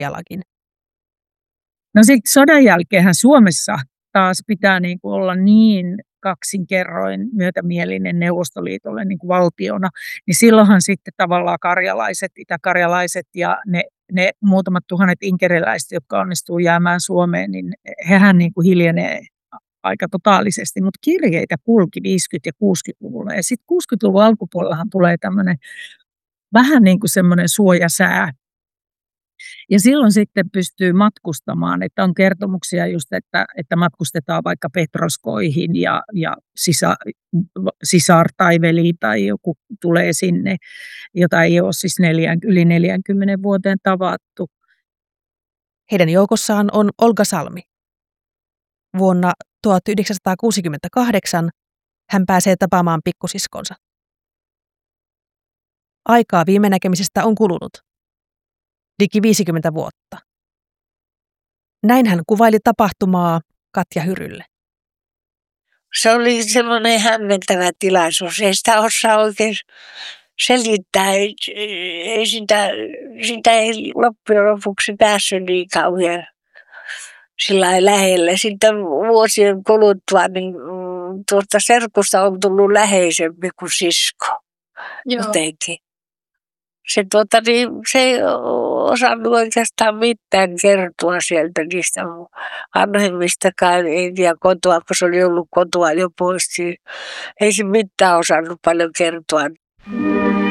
Karjalakin. No sitten sodan jälkeenhän Suomessa taas pitää niin kuin olla niin kaksinkerroin myötämielinen Neuvostoliitolle niin kuin valtiona, niin silloinhan sitten tavallaan karjalaiset, itäkarjalaiset ja ne muutamat tuhannet inkeriläiset, jotka onnistuu jäämään Suomeen, niin hehän niin kuin hiljenee aika totaalisesti, mutta kirjeitä kulki 50- ja 60-luvulla. Ja sitten 60-luvun alkupuolellahan tulee tämmöinen vähän niin kuin semmoinen suojasää. Ja silloin sitten pystyy matkustamaan, että on kertomuksia just, että matkustetaan vaikka Petroskoihin ja sisar tai veli tai joku tulee sinne, jota ei ole siis yli 40 vuoteen tavattu. Heidän joukossaan on Olga Salmi. Vuonna 1968 hän pääsee tapaamaan pikkusiskonsa. Aikaa viime näkemisestä on kulunut. Liki 50 vuotta. Näin hän kuvaili tapahtumaa Katja Hyrylle. Se oli semmoinen hämmentävä tilaisuus. Ei sitä osaa oikein selittää. Ei sitä ei loppujen lopuksi päässyt niin kauhean sillä lähelle. Sitten vuosien kuluttua niin tuosta serkusta on tullut läheisempi kuin sisko. Jotenkin. Se ei osannut oikeastaan mitään kertoa sieltä niistä vanhemmistakaan, ei tiedä kotoa, kun se oli ollut kotoa jo pois. Ei se mitään osannut paljon kertoa